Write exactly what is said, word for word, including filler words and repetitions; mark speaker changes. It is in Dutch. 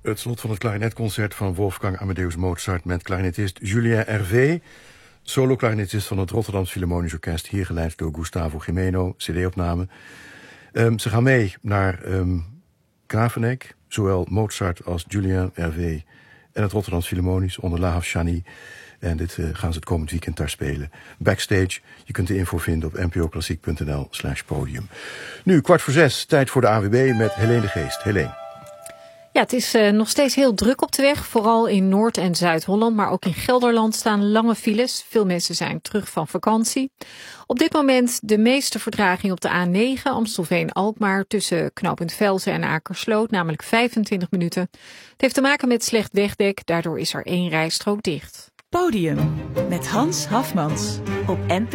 Speaker 1: Het slot van het klarinetconcert van Wolfgang Amadeus Mozart met klarinetist Julien Hervé, solo-klarinetist van het Rotterdams Philharmonisch Orkest, hier geleid door Gustavo Gimeno, cd-opname. Um, ze gaan mee naar um, Graveneck, zowel Mozart als Julien Hervé en het Rotterdams Philharmonisch onder Lahav Shani. En dit uh, gaan ze het komend weekend daar spelen. Backstage, je kunt de info vinden op npoklassiek.nl slash podium. Nu, kwart voor zes, tijd voor de A W B met Helene de Geest. Helene.
Speaker 2: Ja, het is uh, nog steeds heel druk op de weg. Vooral in Noord- en Zuid-Holland, maar ook in Gelderland staan lange files. Veel mensen zijn terug van vakantie. Op dit moment de meeste vertraging op de A negen Amstelveen-Alkmaar tussen knooppunt Velzen en Akersloot, namelijk vijfentwintig minuten. Het heeft te maken met slecht wegdek, daardoor is er één rijstrook dicht.
Speaker 3: Podium met Hans Hafmans op N P O.